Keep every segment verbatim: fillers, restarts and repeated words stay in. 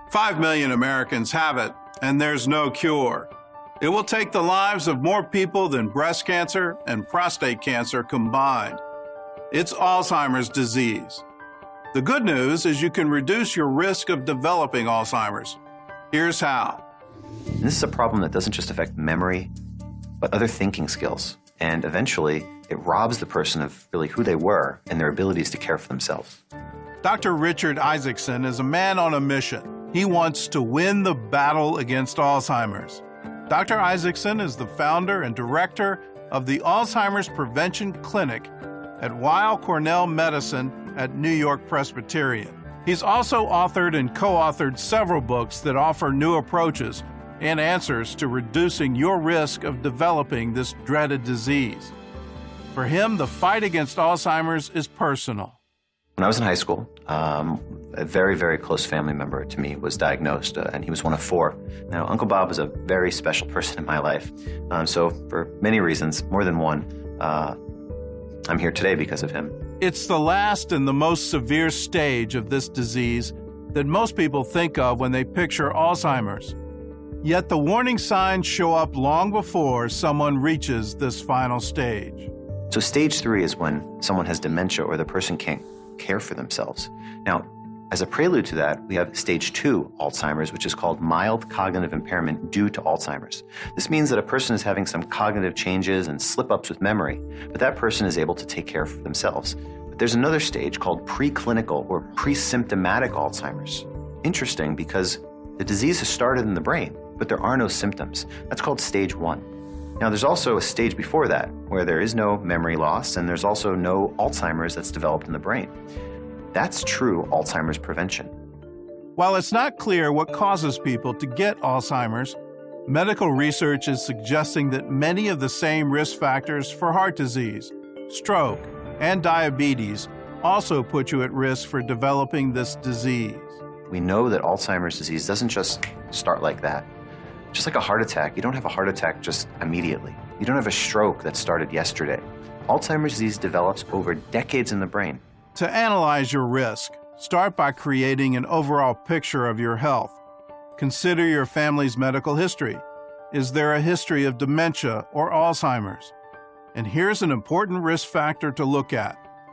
Five million Americans have it, and there's no cure. It will take the lives of more people than breast cancer and prostate cancer combined. It's Alzheimer's disease. The good news is you can reduce your risk of developing Alzheimer's. Here's how. This is a problem that doesn't just affect memory, but other thinking skills. And eventually, it robs the person of really who they were and their abilities to care for themselves. Doctor Richard Isaacson is a man on a mission. He wants to win the battle against Alzheimer's. Doctor Isaacson is the founder and director of the Alzheimer's Prevention Clinic at Weill Cornell Medicine at New York Presbyterian. He's also authored and co-authored several books that offer new approaches and answers to reducing your risk of developing this dreaded disease. For him, the fight against Alzheimer's is personal. When I was in high school, um, a very, very close family member to me was diagnosed, uh, and he was one of four. Now, Uncle Bob was a very special person in my life. Um, so for many reasons, more than one, uh, I'm here today because of him. It's the last and the most severe stage of this disease that most people think of when they picture Alzheimer's. Yet the warning signs show up long before someone reaches this final stage. So stage three is when someone has dementia or the person can't care for themselves. Now, as a prelude to that, we have stage two Alzheimer's, which is called mild cognitive impairment due to Alzheimer's. This means that a person is having some cognitive changes and slip-ups with memory, but that person is able to take care of themselves. But there's another stage called preclinical or pre-symptomatic Alzheimer's. Interesting because the disease has started in the brain, but there are no symptoms. That's called stage one. Now, there's also a stage before that where there is no memory loss and there's also no Alzheimer's that's developed in the brain. That's true Alzheimer's prevention. While it's not clear what causes people to get Alzheimer's, medical research is suggesting that many of the same risk factors for heart disease, stroke, and diabetes also put you at risk for developing this disease. We know that Alzheimer's disease doesn't just start like that. Just like a heart attack, you don't have a heart attack just immediately. You don't have a stroke that started yesterday. Alzheimer's disease develops over decades in the brain. To analyze your risk, start by creating an overall picture of your health. Consider your family's medical history. Is there a history of dementia or Alzheimer's? And here's an important risk factor to look at.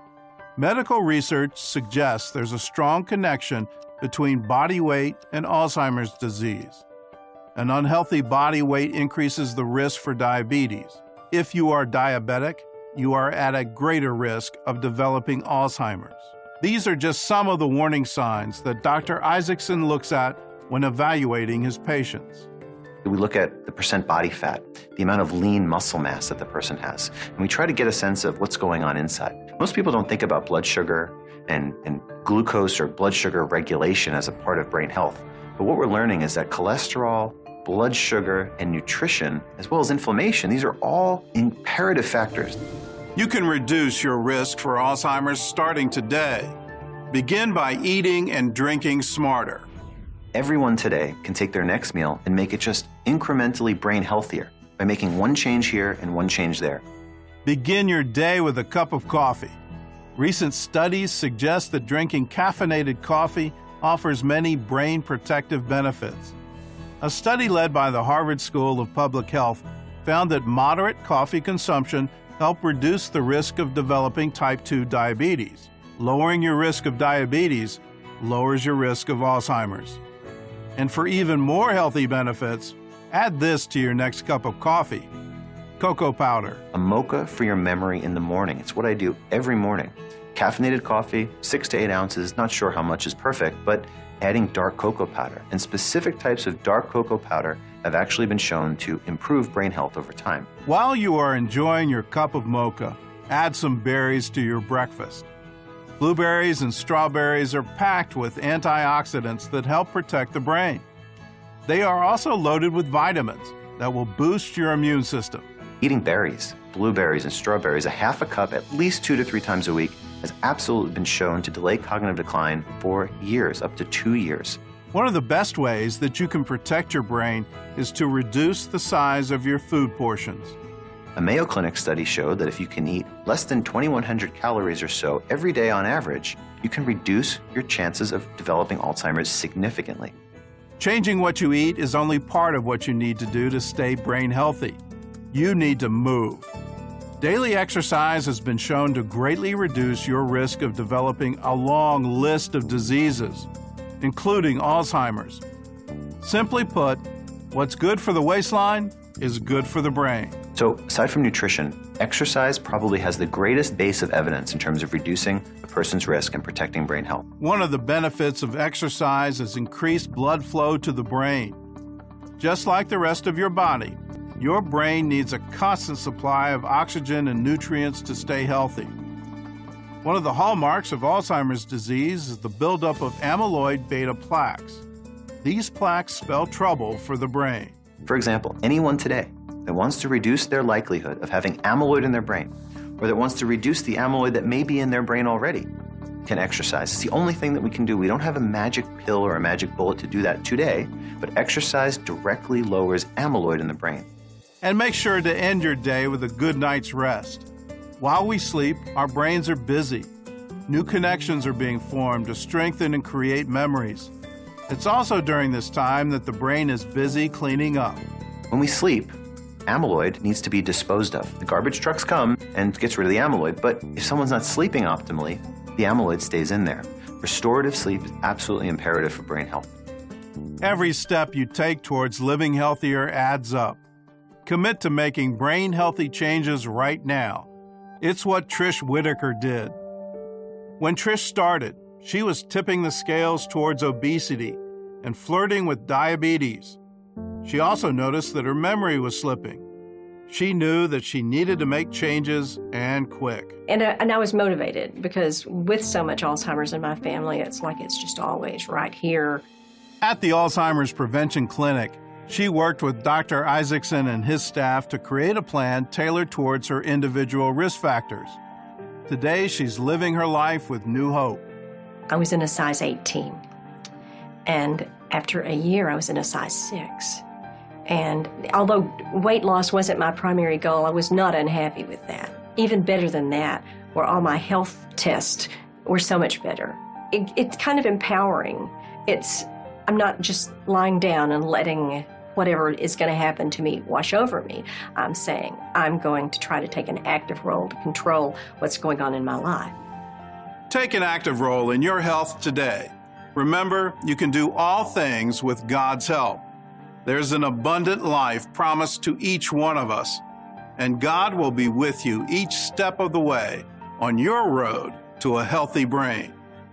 Medical research suggests there's a strong connection between body weight and Alzheimer's disease. An unhealthy body weight increases the risk for diabetes. If you are diabetic, you are at a greater risk of developing Alzheimer's. These are just some of the warning signs that Doctor Isaacson looks at when evaluating his patients. We look at the percent body fat, the amount of lean muscle mass that the person has, and we try to get a sense of what's going on inside. Most people don't think about blood sugar and, and glucose or blood sugar regulation as a part of brain health. But what we're learning is that cholesterol, blood sugar, and nutrition, as well as inflammation, these are all imperative factors. You can reduce your risk for Alzheimer's starting today. Begin by eating and drinking smarter. Everyone today can take their next meal and make it just incrementally brain healthier by making one change here and one change there. Begin your day with a cup of coffee. Recent studies suggest that drinking caffeinated coffee offers many brain protective benefits. A study led by the Harvard School of Public Health found that moderate coffee consumption helped reduce the risk of developing type two diabetes. Lowering your risk of diabetes lowers your risk of Alzheimer's. And for even more healthy benefits, add this to your next cup of coffee: cocoa powder. A mocha for your memory in the morning. It's what I do every morning. Caffeinated coffee, six to eight ounces, not sure how much is perfect, but adding dark cocoa powder. And specific types of dark cocoa powder have actually been shown to improve brain health over time. While you are enjoying your cup of mocha, add some berries to your breakfast. Blueberries and strawberries are packed with antioxidants that help protect the brain. They are also loaded with vitamins that will boost your immune system. Eating berries, blueberries, and strawberries a half a cup at least two to three times a week has absolutely been shown to delay cognitive decline for years, up to two years. One of the best ways that you can protect your brain is to reduce the size of your food portions. A Mayo Clinic study showed that if you can eat less than twenty-one hundred calories or so every day on average, you can reduce your chances of developing Alzheimer's significantly. Changing what you eat is only part of what you need to do to stay brain healthy. You need to move. Daily exercise has been shown to greatly reduce your risk of developing a long list of diseases, including Alzheimer's. Simply put, what's good for the waistline is good for the brain. So, aside from nutrition, exercise probably has the greatest base of evidence in terms of reducing a person's risk and protecting brain health. One of the benefits of exercise is increased blood flow to the brain. Just like the rest of your body, your brain needs a constant supply of oxygen and nutrients to stay healthy. One of the hallmarks of Alzheimer's disease is the buildup of amyloid beta plaques. These plaques spell trouble for the brain. For example, anyone today that wants to reduce their likelihood of having amyloid in their brain, or that wants to reduce the amyloid that may be in their brain already, can exercise. It's the only thing that we can do. We don't have a magic pill or a magic bullet to do that today, but exercise directly lowers amyloid in the brain. And make sure to end your day with a good night's rest. While we sleep, our brains are busy. New connections are being formed to strengthen and create memories. It's also during this time that the brain is busy cleaning up. When we sleep, amyloid needs to be disposed of. The garbage trucks come and gets rid of the amyloid, but if someone's not sleeping optimally, the amyloid stays in there. Restorative sleep is absolutely imperative for brain health. Every step you take towards living healthier adds up. Commit to making brain-healthy changes right now. It's what Trish Whitaker did. When Trish started, she was tipping the scales towards obesity and flirting with diabetes. She also noticed that her memory was slipping. She knew that she needed to make changes, and quick. And I, and I was motivated because with so much Alzheimer's in my family, it's like it's just always right here. At the Alzheimer's Prevention Clinic, she worked with Doctor Isaacson and his staff to create a plan tailored towards her individual risk factors. Today, she's living her life with new hope. I was in a size eighteen, and after a year, I was in a size six. And although weight loss wasn't my primary goal, I was not unhappy with that. Even better than that, where all my health tests were so much better. It, it's kind of empowering. It's, I'm not just lying down and letting whatever is going to happen to me wash over me. I'm saying I'm going to try to take an active role to control what's going on in my life. Take an active role in your health today. Remember, you can do all things with God's help. There's an abundant life promised to each one of us, and God will be with you each step of the way on your road to a healthy brain.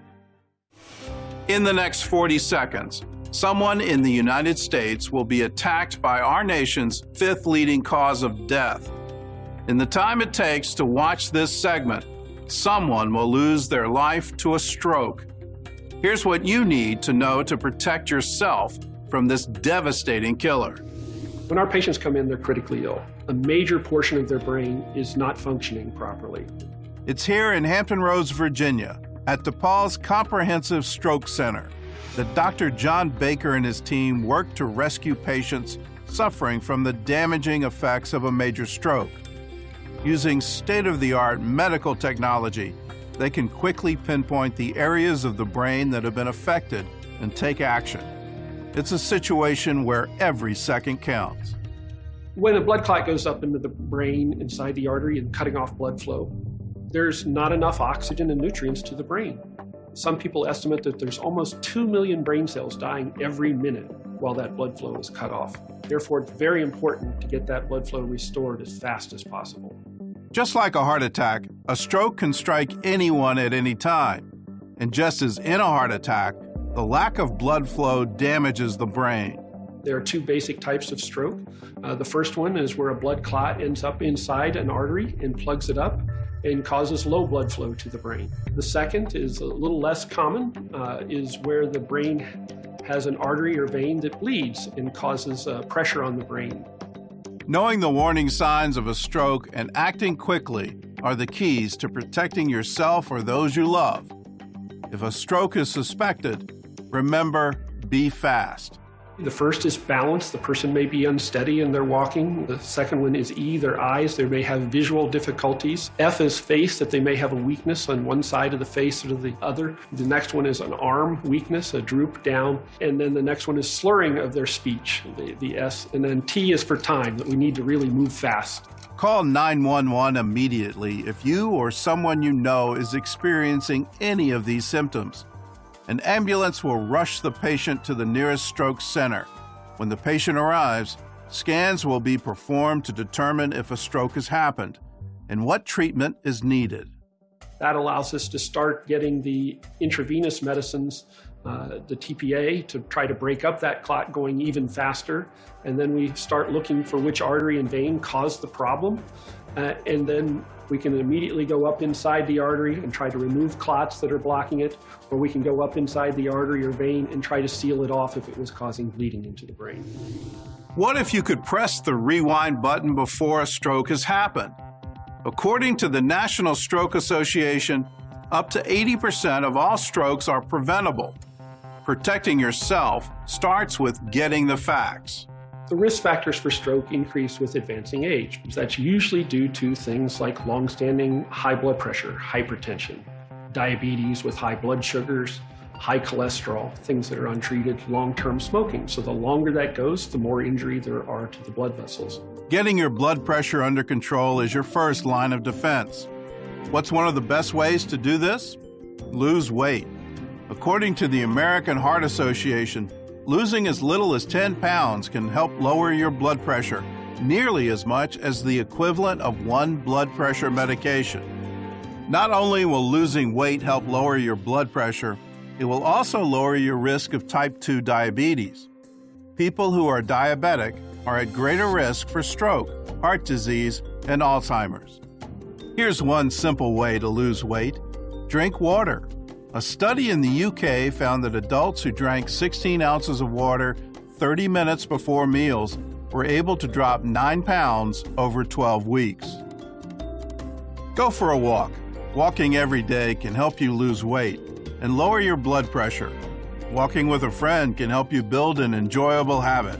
In the next forty seconds, someone in the United States will be attacked by our nation's fifth leading cause of death. In the time it takes to watch this segment, someone will lose their life to a stroke. Here's what you need to know to protect yourself from this devastating killer. When our patients come in, they're critically ill. A major portion of their brain is not functioning properly. It's here in Hampton Roads, Virginia, at DePaul's Comprehensive Stroke Center, that Doctor John Baker and his team work to rescue patients suffering from the damaging effects of a major stroke. Using state-of-the-art medical technology, they can quickly pinpoint the areas of the brain that have been affected and take action. It's a situation where every second counts. When a blood clot goes up into the brain inside the artery and cutting off blood flow, there's not enough oxygen and nutrients to the brain. Some people estimate that there's almost two million brain cells dying every minute while that blood flow is cut off. Therefore, it's very important to get that blood flow restored as fast as possible. Just like a heart attack, a stroke can strike anyone at any time. And just as in a heart attack, the lack of blood flow damages the brain. There are two basic types of stroke. Uh, the first one is where a blood clot ends up inside an artery and plugs it up and causes low blood flow to the brain. The second is a little less common, uh, is where the brain has an artery or vein that bleeds and causes uh, pressure on the brain. Knowing the warning signs of a stroke and acting quickly are the keys to protecting yourself or those you love. If a stroke is suspected, remember, be fast. The first is balance. The person may be unsteady in their walking. The second one is E, their eyes. They may have visual difficulties. F is face, that they may have a weakness on one side of the face or the other. The next one is an arm weakness, a droop down. And then the next one is slurring of their speech, the, the S. And then T is for time, that we need to really move fast. Call nine one one immediately if you or someone you know is experiencing any of these symptoms. An ambulance will rush the patient to the nearest stroke center. When the patient arrives, scans will be performed to determine if a stroke has happened and what treatment is needed. That allows us to start getting the intravenous medicines, uh, the T P A, to try to break up that clot going even faster. And then we start looking for which artery and vein caused the problem. Uh, and then we can immediately go up inside the artery and try to remove clots that are blocking it, or we can go up inside the artery or vein and try to seal it off if it was causing bleeding into the brain. What if you could press the rewind button before a stroke has happened? According to the National Stroke Association, up to eighty percent of all strokes are preventable. Protecting yourself starts with getting the facts. The risk factors for stroke increase with advancing age. That's usually due to things like long-standing high blood pressure, hypertension, diabetes with high blood sugars, high cholesterol, things that are untreated, long-term smoking. So the longer that goes, the more injury there are to the blood vessels. Getting your blood pressure under control is your first line of defense. What's one of the best ways to do this? Lose weight. According to the American Heart Association, losing as little as ten pounds can help lower your blood pressure nearly as much as the equivalent of one blood pressure medication. Not only will losing weight help lower your blood pressure, it will also lower your risk of type two diabetes. People who are diabetic are at greater risk for stroke, heart disease, and Alzheimer's. Here's one simple way to lose weight. Drink water. A study in the U K found that adults who drank sixteen ounces of water thirty minutes before meals were able to drop nine pounds over twelve weeks. Go for a walk. Walking every day can help you lose weight and lower your blood pressure. Walking with a friend can help you build an enjoyable habit.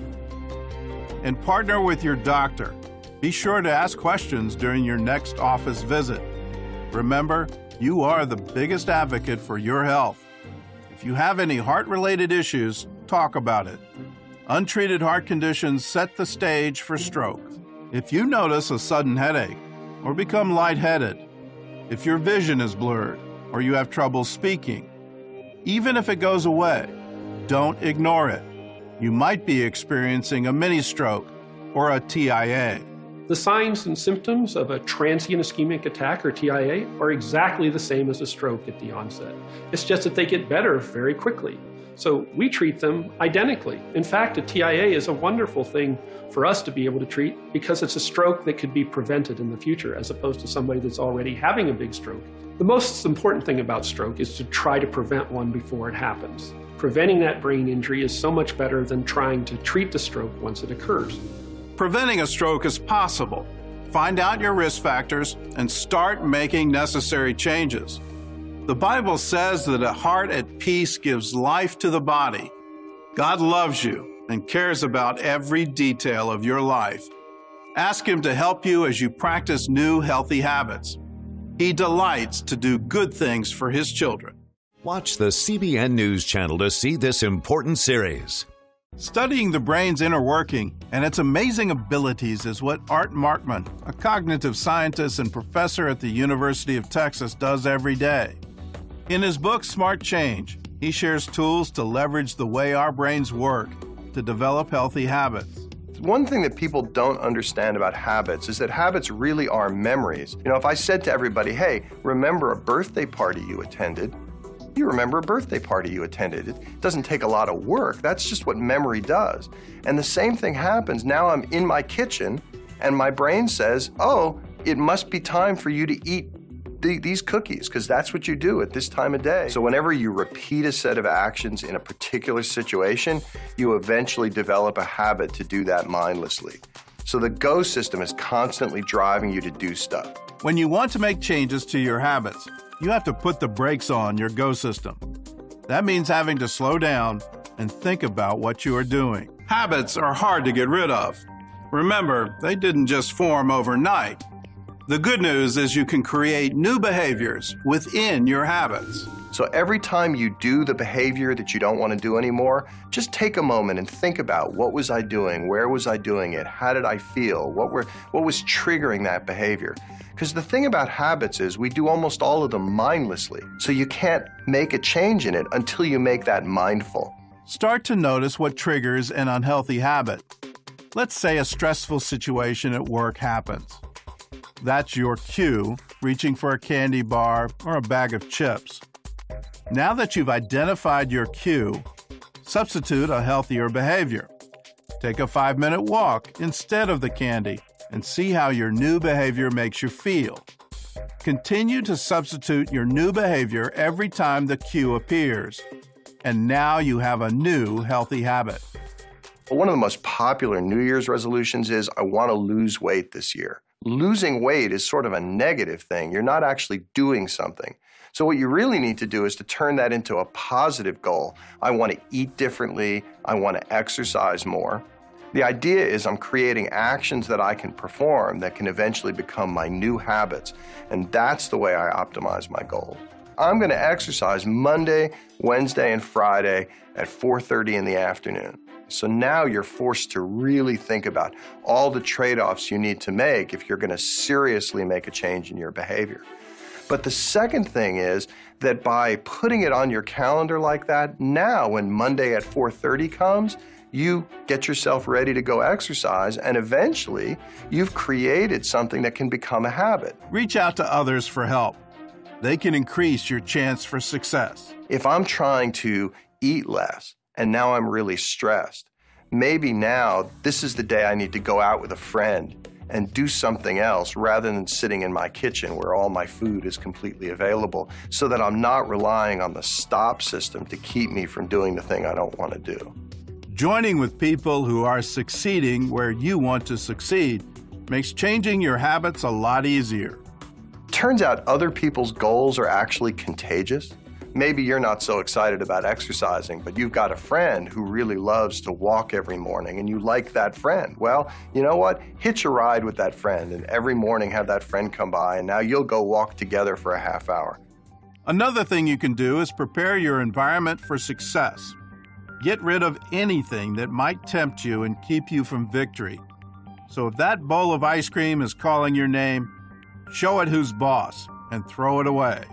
And partner with your doctor. Be sure to ask questions during your next office visit. Remember, you are the biggest advocate for your health. If you have any heart-related issues, talk about it. Untreated heart conditions set the stage for stroke. If you notice a sudden headache or become lightheaded, if your vision is blurred or you have trouble speaking, even if it goes away, don't ignore it. You might be experiencing a mini stroke or a T I A. The signs and symptoms of a transient ischemic attack, or T I A, are exactly the same as a stroke at the onset. It's just that they get better very quickly. So we treat them identically. In fact, a T I A is a wonderful thing for us to be able to treat because it's a stroke that could be prevented in the future as opposed to somebody that's already having a big stroke. The most important thing about stroke is to try to prevent one before it happens. Preventing that brain injury is so much better than trying to treat the stroke once it occurs. Preventing a stroke is possible. Find out your risk factors and start making necessary changes. The Bible says that a heart at peace gives life to the body. God loves you and cares about every detail of your life. Ask Him to help you as you practice new healthy habits. He delights to do good things for His children. Watch the C B N News Channel to see this important series. Studying the brain's inner working and its amazing abilities is what Art Markman, a cognitive scientist and professor at the University of Texas, does every day. In his book, Smart Change, he shares tools to leverage the way our brains work to develop healthy habits. One thing that people don't understand about habits is that habits really are memories. You know, if I said to everybody, hey, remember a birthday party you attended, you remember a birthday party you attended. It doesn't take a lot of work. That's just what memory does. And the same thing happens. Now I'm in my kitchen and my brain says, oh, it must be time for you to eat th- these cookies, because that's what you do at this time of day. So whenever you repeat a set of actions in a particular situation, you eventually develop a habit to do that mindlessly. So the Go system is constantly driving you to do stuff. When you want to make changes to your habits, you have to put the brakes on your Go system. That means having to slow down, and think about what you are doing. Habits are hard to get rid of. Remember, they didn't just form overnight. The good news is you can create new behaviors within your habits. So every time you do the behavior that you don't want to do anymore, just take a moment and think about, what was I doing? Where was I doing it? How did I feel? What were what was triggering that behavior? Because the thing about habits is we do almost all of them mindlessly. So you can't make a change in it until you make that mindful. Start to notice what triggers an unhealthy habit. Let's say a stressful situation at work happens. That's your cue, reaching for a candy bar or a bag of chips. Now that you've identified your cue, substitute a healthier behavior. Take a five-minute walk instead of the candy and see how your new behavior makes you feel. Continue to substitute your new behavior every time the cue appears. And now you have a new healthy habit. One of the most popular New Year's resolutions is, I want to lose weight this year. Losing weight is sort of a negative thing. You're not actually doing something. So what you really need to do is to turn that into a positive goal. I want to eat differently. I want to exercise more. The idea is I'm creating actions that I can perform that can eventually become my new habits. And that's the way I optimize my goal. I'm going to exercise Monday, Wednesday, and Friday at four thirty in the afternoon. So now you're forced to really think about all the trade-offs you need to make if you're going to seriously make a change in your behavior. But the second thing is that by putting it on your calendar like that, now when Monday at four thirty comes, you get yourself ready to go exercise, and eventually you've created something that can become a habit. Reach out to others for help. They can increase your chance for success. If I'm trying to eat less and now I'm really stressed, maybe now this is the day I need to go out with a friend and do something else rather than sitting in my kitchen where all my food is completely available, so that I'm not relying on the stop system to keep me from doing the thing I don't want to do. Joining with people who are succeeding where you want to succeed makes changing your habits a lot easier. Turns out other people's goals are actually contagious. Maybe you're not so excited about exercising, but you've got a friend who really loves to walk every morning and you like that friend. Well, you know what? Hitch a ride with that friend and every morning have that friend come by, and now you'll go walk together for a half hour. Another thing you can do is prepare your environment for success. Get rid of anything that might tempt you and keep you from victory. So if that bowl of ice cream is calling your name, show it who's boss and throw it away.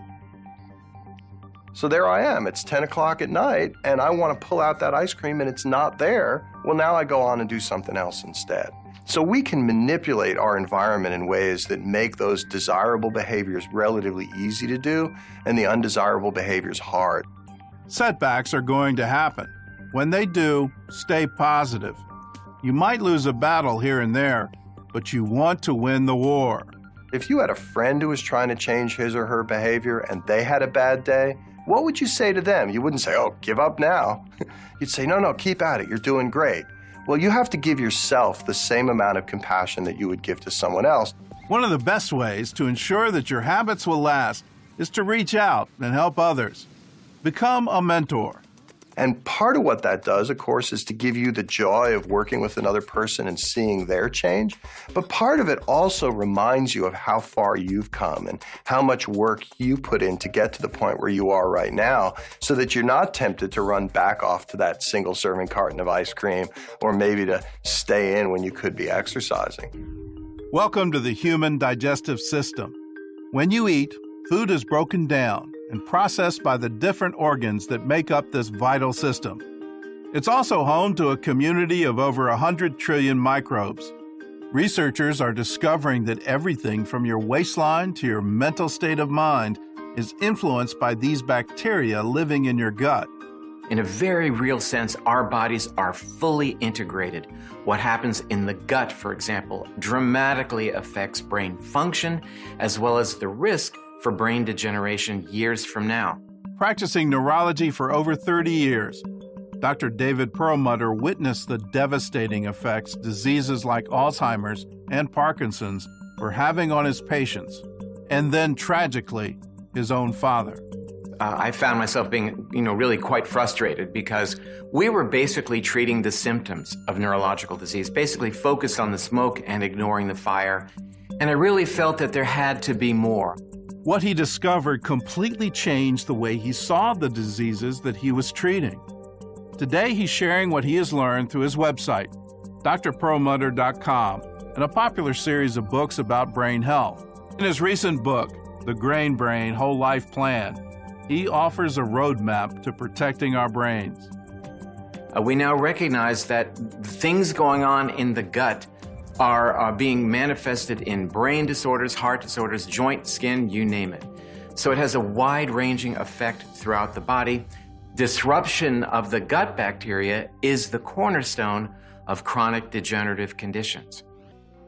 So there I am, it's ten o'clock at night, and I want to pull out that ice cream and it's not there. Well, now I go on and do something else instead. So we can manipulate our environment in ways that make those desirable behaviors relatively easy to do and the undesirable behaviors hard. Setbacks are going to happen. When they do, stay positive. You might lose a battle here and there, but you want to win the war. If you had a friend who was trying to change his or her behavior and they had a bad day, what would you say to them? You wouldn't say, oh, give up now. You'd say, no, no, keep at it. You're doing great. Well, you have to give yourself the same amount of compassion that you would give to someone else. One of the best ways to ensure that your habits will last is to reach out and help others. Become a mentor. And part of what that does, of course, is to give you the joy of working with another person and seeing their change. But part of it also reminds you of how far you've come and how much work you put in to get to the point where you are right now, so that you're not tempted to run back off to that single serving carton of ice cream, or maybe to stay in when you could be exercising. Welcome to the human digestive system. When you eat, food is broken down and processed by the different organs that make up this vital system. It's also home to a community of over one hundred trillion microbes. Researchers are discovering that everything from your waistline to your mental state of mind is influenced by these bacteria living in your gut. In a very real sense, our bodies are fully integrated. What happens in the gut, for example, dramatically affects brain function, as well as the risk for brain degeneration years from now. Practicing neurology for over thirty years, Doctor David Perlmutter witnessed the devastating effects diseases like Alzheimer's and Parkinson's were having on his patients, and then tragically, his own father. uh, I found myself being, you know, really quite frustrated because we were basically treating the symptoms of neurological disease, basically focused on the smoke and ignoring the fire. And I really felt that there had to be more. What he discovered completely changed the way he saw the diseases that he was treating. Today, he's sharing what he has learned through his website, D R perlmutter dot com, and a popular series of books about brain health. In his recent book, The Grain Brain Whole Life Plan, he offers a roadmap to protecting our brains. Uh, we now recognize that things going on in the gut are, are being manifested in brain disorders, heart disorders, joint, skin, you name it. So it has a wide-ranging effect throughout the body. Disruption of the gut bacteria is the cornerstone of chronic degenerative conditions.